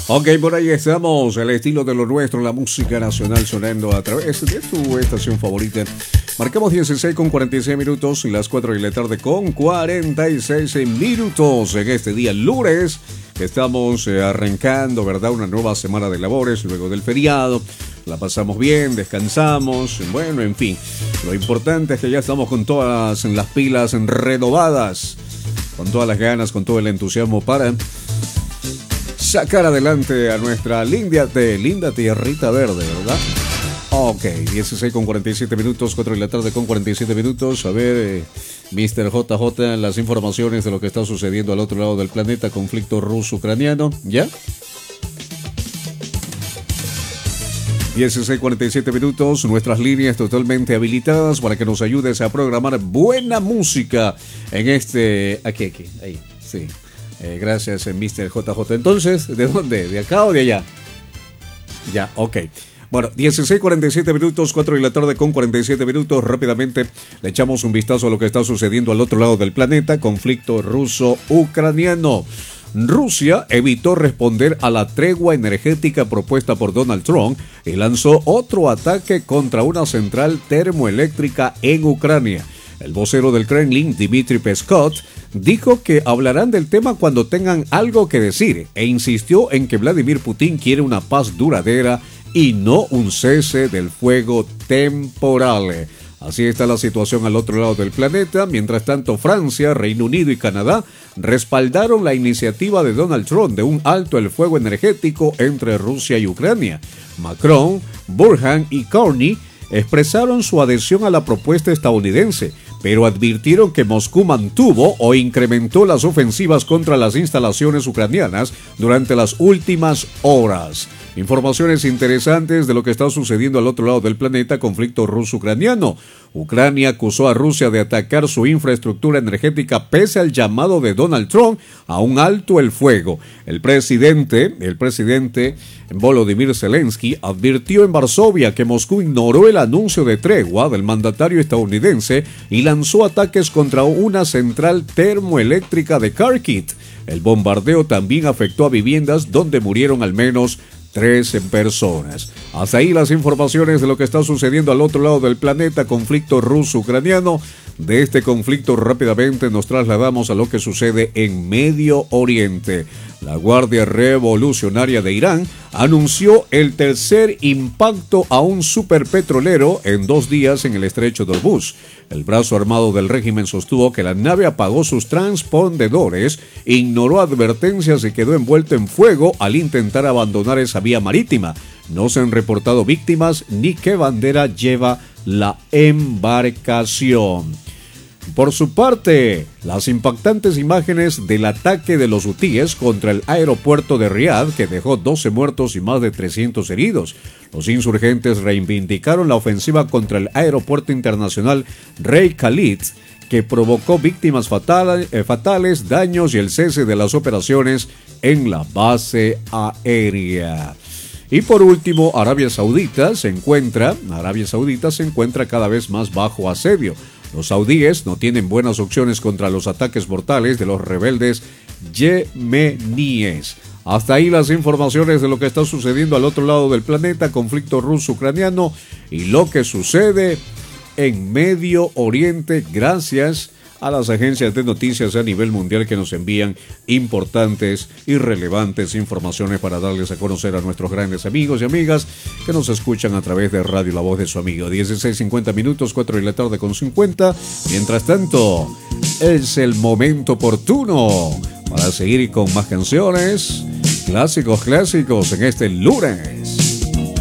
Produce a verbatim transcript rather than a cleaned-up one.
Ok, por ahí estamos, el estilo de lo nuestro, la música nacional sonando a través de tu estación favorita. Marcamos dieciséis con cuarenta y seis minutos y las cuatro de la tarde con cuarenta y seis minutos en este día lunes. Estamos eh, arrancando, ¿verdad? Una nueva semana de labores luego del feriado. La pasamos bien, descansamos, bueno, en fin. Lo importante es que ya estamos con todas las pilas renovadas, con todas las ganas, con todo el entusiasmo para sacar adelante a nuestra linda, de, linda tierrita verde, ¿verdad? Ok, dieciséis con cuarenta y siete minutos, cuatro de la tarde con cuarenta y siete minutos. A ver, eh, mister J J, las informaciones de lo que está sucediendo al otro lado del planeta, conflicto ruso-ucraniano, ¿ya? dieciséis cuarenta y siete minutos, nuestras líneas totalmente habilitadas para que nos ayudes a programar buena música en este... Aquí, aquí, ahí, sí. Eh, gracias, eh, mister J J. Entonces, ¿de dónde? ¿De acá o de allá? Ya, ok. Bueno, dieciséis cuarenta y siete minutos, cuatro de la tarde con cuarenta y siete minutos. Rápidamente le echamos un vistazo a lo que está sucediendo al otro lado del planeta. Conflicto ruso-ucraniano. Rusia evitó responder a la tregua energética propuesta por Donald Trump y lanzó otro ataque contra una central termoeléctrica en Ucrania. El vocero del Kremlin, Dmitry Peskov, dijo que hablarán del tema cuando tengan algo que decir e insistió en que Vladimir Putin quiere una paz duradera y no un cese del fuego temporal. Así está la situación al otro lado del planeta. Mientras tanto, Francia, Reino Unido y Canadá respaldaron la iniciativa de Donald Trump de un alto el fuego energético entre Rusia y Ucrania. Macron, Burhan y Carney expresaron su adhesión a la propuesta estadounidense, pero advirtieron que Moscú mantuvo o incrementó las ofensivas contra las instalaciones ucranianas durante las últimas horas. Informaciones interesantes de lo que está sucediendo al otro lado del planeta, conflicto ruso-ucraniano. Ucrania acusó a Rusia de atacar su infraestructura energética pese al llamado de Donald Trump a un alto el fuego. El presidente, el presidente Volodymyr Zelensky advirtió en Varsovia que Moscú ignoró el anuncio de tregua del mandatario estadounidense y lanzó ataques contra una central termoeléctrica de Kharkiv. El bombardeo también afectó a viviendas donde murieron al menos trece personas. Hasta ahí las informaciones de lo que está sucediendo al otro lado del planeta, conflicto ruso-ucraniano. De este conflicto rápidamente nos trasladamos a lo que sucede en Medio Oriente. La Guardia Revolucionaria de Irán anunció el tercer impacto a un superpetrolero en dos días en el estrecho de Hormuz. El brazo armado del régimen sostuvo que la nave apagó sus transpondedores, ignoró advertencias y quedó envuelto en fuego al intentar abandonar esa vía marítima. No se han reportado víctimas ni qué bandera lleva la embarcación. Por su parte, las impactantes imágenes del ataque de los hutíes contra el aeropuerto de Riad, que dejó doce muertos y más de trescientos heridos. Los insurgentes reivindicaron la ofensiva contra el aeropuerto internacional Rey Khalid, que provocó víctimas fatales, eh, fatales, daños y el cese de las operaciones en la base aérea. Y por último, Arabia Saudita se encuentra, Arabia Saudita se encuentra cada vez más bajo asedio. Los saudíes no tienen buenas opciones contra los ataques mortales de los rebeldes yemeníes. Hasta ahí las informaciones de lo que está sucediendo al otro lado del planeta, conflicto ruso-ucraniano y lo que sucede en Medio Oriente, gracias a las agencias de noticias a nivel mundial que nos envían importantes y relevantes informaciones para darles a conocer a nuestros grandes amigos y amigas que nos escuchan a través de Radio La Voz de su Amigo. dieciséis cincuenta minutos, cuatro de la tarde con cincuenta. Mientras tanto, es el momento oportuno para seguir con más canciones, clásicos clásicos en este lunes.